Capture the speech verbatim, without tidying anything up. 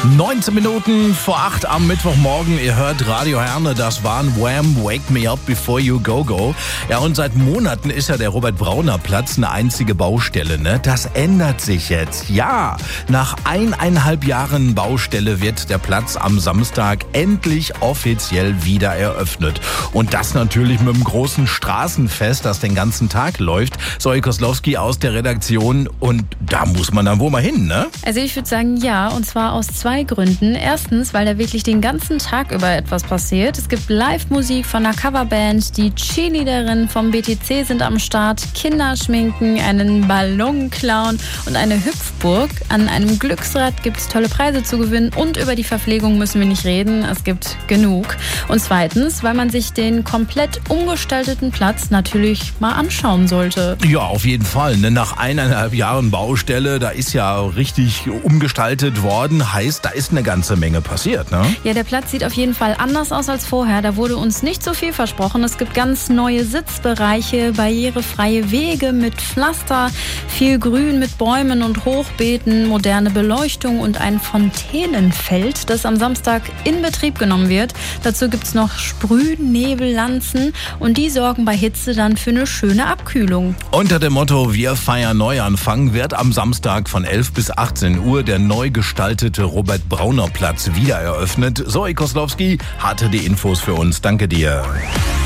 neunzehn Minuten vor acht am Mittwochmorgen. Ihr hört Radio Herne, das waren Wham! Wake Me Up Before You Go Go. Ja, und seit Monaten ist ja der Robert-Brauner-Platz eine einzige Baustelle, ne? Das ändert sich jetzt. Ja, nach eineinhalb Jahren Baustelle wird der Platz am Samstag endlich offiziell wieder eröffnet. Und das natürlich mit einem großen Straßenfest, das den ganzen Tag läuft. Zoe Koslowski aus der Redaktion. Und da muss man dann wohl mal hin, ne? Also ich würde sagen, ja, und zwar aus zwei Gründen. Erstens, weil da wirklich den ganzen Tag über etwas passiert. Es gibt Live-Musik von einer Coverband, die Cheerleaderinnen vom B T C sind am Start, Kinder schminken, einen Ballon klauen und eine Hüpfburg. An einem Glücksrad gibt es tolle Preise zu gewinnen und über die Verpflegung müssen wir nicht reden, es gibt genug. Und zweitens, weil man sich den komplett umgestalteten Platz natürlich mal anschauen sollte. Ja, auf jeden Fall. Ne? Nach eineinhalb Jahren Baustelle, da ist ja richtig umgestaltet worden. Heißt, da ist eine ganze Menge passiert, ne? Ja, der Platz sieht auf jeden Fall anders aus als vorher. Da wurde uns nicht so viel versprochen. Es gibt ganz neue Sitzbereiche, barrierefreie Wege mit Pflaster, viel Grün mit Bäumen und Hochbeeten, moderne Beleuchtung und ein Fontänenfeld, das am Samstag in Betrieb genommen wird. Dazu gibt es noch Sprühnebellanzen und die sorgen bei Hitze dann für eine schöne Abkühlung. Unter dem Motto Wir feiern Neuanfang wird am Samstag von elf bis achtzehn Uhr der neu gestaltete Robert-Brauner-Platz wieder eröffnet. Zoe Koslowski hatte die Infos für uns. Danke dir.